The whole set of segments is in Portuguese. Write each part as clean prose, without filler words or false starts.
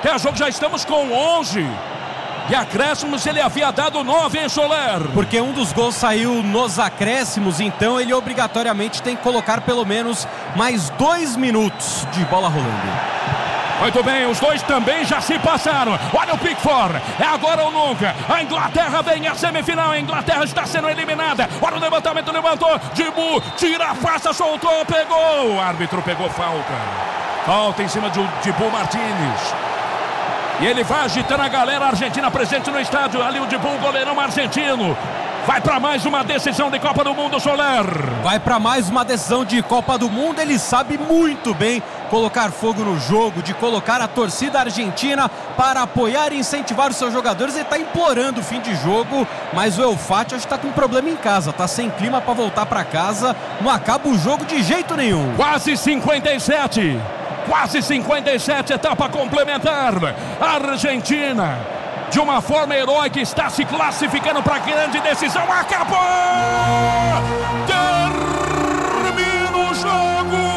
Até o jogo já estamos com 11. De acréscimos ele havia dado 9, hein, Soler? Porque um dos gols saiu nos acréscimos, então ele obrigatoriamente tem que colocar pelo menos mais 2 minutos de bola rolando. Muito bem, os dois também já se passaram. Olha o Pickford, é agora ou nunca. A Inglaterra vem à semifinal, a Inglaterra está sendo eliminada. Olha o levantamento, levantou, Dibu, tira a faça, soltou, pegou. O árbitro pegou falta. Falta em cima de Dibu Martínez. E ele vai agitando a galera argentina presente no estádio. Ali o Dibu, goleirão argentino. Vai para mais uma decisão de Copa do Mundo, Soler. Vai para mais uma decisão de Copa do Mundo. Ele sabe muito bem colocar fogo no jogo, de colocar a torcida argentina para apoiar e incentivar os seus jogadores. Ele está implorando o fim de jogo, mas o El Fati está com um problema em casa. Está sem clima para voltar para casa. Não acaba o jogo de jeito nenhum. Quase 57. Quase 57, etapa complementar. A Argentina, de uma forma heróica, está se classificando para a grande decisão. Acabou! Termina o jogo!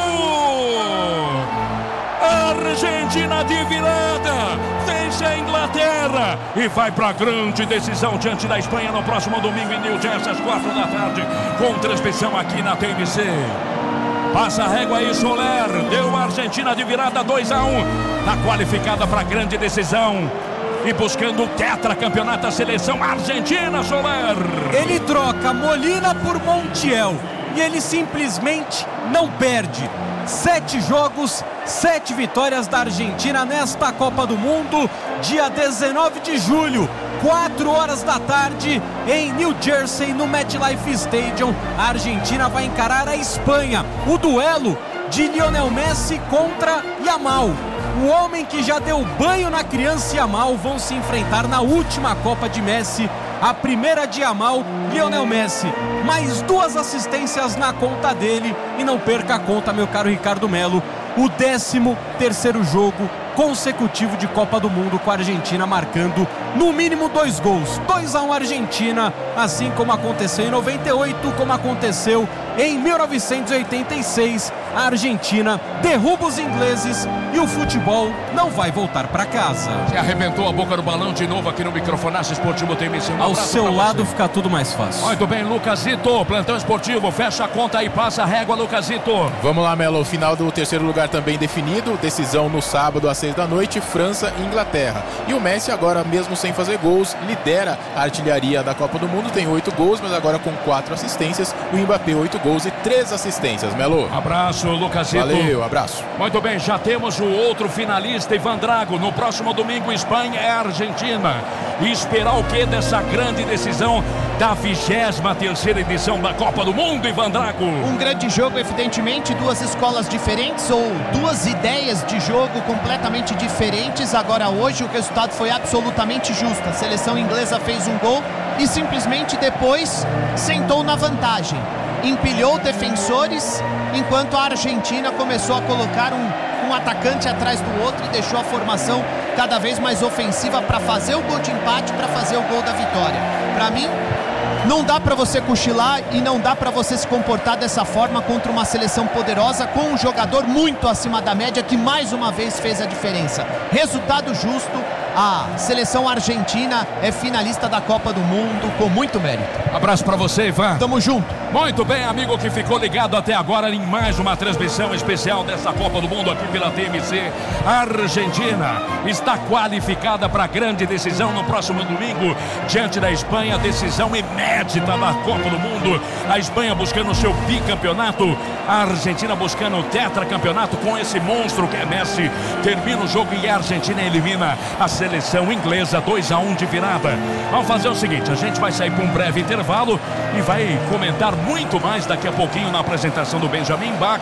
Argentina de virada, vence a Inglaterra e vai para a grande decisão diante da Espanha no próximo domingo em New Jersey, às 4 da tarde, com transmissão aqui na TMC. Passa a régua aí, Soler. Deu a Argentina de virada 2-1. Tá qualificada para a grande decisão. E buscando o tetracampeonato da seleção argentina, Soler. Ele troca Molina por Montiel. E ele simplesmente não perde. 7 jogos, 7 vitórias da Argentina nesta Copa do Mundo. Dia 19 de julho. 4 horas da tarde em New Jersey, no MetLife Stadium, a Argentina vai encarar a Espanha. O duelo de Lionel Messi contra Yamal. O homem que já deu banho na criança Yamal vão se enfrentar na última Copa de Messi. A primeira de Yamal, Lionel Messi. Mais 2 assistências na conta dele. E não perca a conta, meu caro Ricardo Melo. O 13º jogo consecutivo de Copa do Mundo com a Argentina marcando no mínimo 2 gols. 2-1 Argentina, assim como aconteceu em 98, como aconteceu em 1986. A Argentina derruba os ingleses e o futebol não vai voltar para casa. Se arrebentou a boca do balão de novo aqui no microfonaço esportivo TMC. Ao seu lado fica tudo mais fácil. Muito bem, Lucasito, plantão esportivo, fecha a conta e passa a régua, Lucasito. Vamos lá, Melo, final do 3º lugar também definido, decisão no sábado às 6 da noite, França e Inglaterra. E o Messi agora, mesmo sem fazer gols, lidera a artilharia da Copa do Mundo, tem 8 gols, mas agora com 4 assistências, o Mbappé 8 gols e 3 assistências, Melo. Abraço, Lucasito. Valeu, abraço. Muito bem, já temos o outro finalista, Ivan Drago. No próximo domingo, Espanha é Argentina. E esperar o que dessa grande decisão da 23ª edição da Copa do Mundo, Ivan Drago? Um grande jogo, evidentemente, 2 escolas diferentes ou 2 ideias de jogo completamente diferentes. Agora hoje o resultado foi absolutamente justo. A seleção inglesa fez um gol e simplesmente depois sentou na vantagem. Empilhou defensores, enquanto a Argentina começou a colocar um atacante atrás do outro e deixou a formação cada vez mais ofensiva para fazer o gol de empate, para fazer o gol da vitória. Para mim, não dá para você cochilar e não dá para você se comportar dessa forma contra uma seleção poderosa com um jogador muito acima da média que mais uma vez fez a diferença. Resultado justo, a seleção argentina é finalista da Copa do Mundo com muito mérito. Abraço pra você, Ivan. Tamo junto. Muito bem, amigo que ficou ligado até agora em mais uma transmissão especial dessa Copa do Mundo aqui pela TMC. A Argentina está qualificada para a grande decisão no próximo domingo diante da Espanha. Decisão inédita da Copa do Mundo. A Espanha buscando o seu bicampeonato. A Argentina buscando o tetracampeonato com esse monstro que é Messi. Termina o jogo e a Argentina elimina a seleção inglesa 2-1 de virada. Vamos fazer o seguinte, a gente vai sair para um breve intervalo e vai comentar muito mais daqui a pouquinho na apresentação do Benjamin Bach,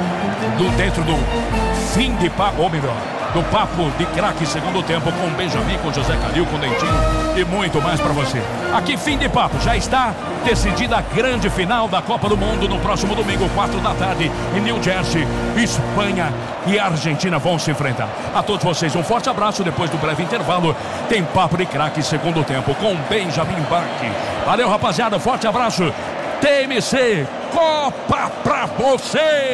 dentro do fim de papo, ou melhor, do papo de craque segundo tempo com Benjamin, com José Calil, com Dentinho e muito mais para você. Aqui fim de papo, já está decidida a grande final da Copa do Mundo no próximo domingo, 4 da tarde em New Jersey. Espanha e Argentina vão se enfrentar. A todos vocês um forte abraço. Depois do breve intervalo tem papo de craque segundo tempo com Benjamin Bach. Valeu, rapaziada, forte abraço. TMC Copa pra você.